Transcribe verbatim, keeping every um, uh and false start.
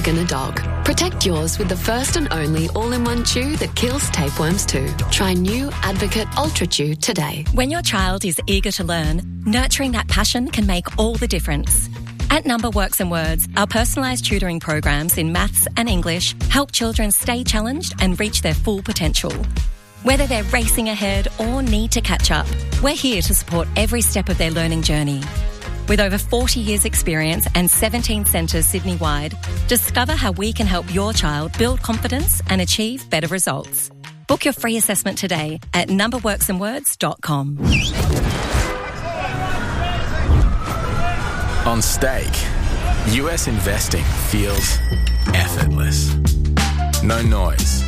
and a dog. Protect yours with the first and only all-in-one chew that kills tapeworms too. Try new Advocate Ultra Chew today. When your child is eager to learn, nurturing that passion can make all the difference. At Number Works and Words, our personalised tutoring programs in maths and English help children stay challenged and reach their full potential. Whether they're racing ahead or need to catch up, we're here to support every step of their learning journey. With over forty years experience and seventeen centres Sydney-wide, discover how we can help your child build confidence and achieve better results. Book your free assessment today at number works and words dot com. On Stake, U S investing feels effortless. No noise,